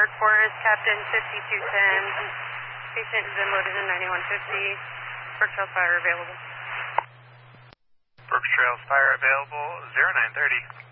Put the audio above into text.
Merritt Forest, Captain 5210. Patient has been loaded in 9150. Burke Trails Fire available. Burke Trails Fire available, 0930.